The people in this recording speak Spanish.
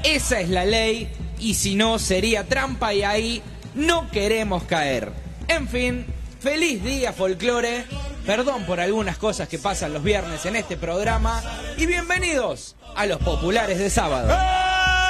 esa es la ley, y si no sería trampa y ahí no queremos caer. En fin, feliz día folclore, perdón por algunas cosas que pasan los viernes en este programa y bienvenidos a los populares de sábado.